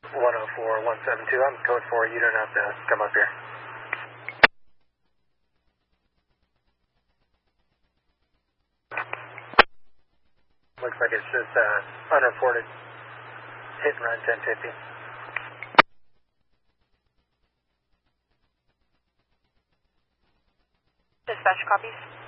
104172, I'm code 4, you don't have to come up here. Looks like it's just unreported hit and run 1050. Dispatch copies.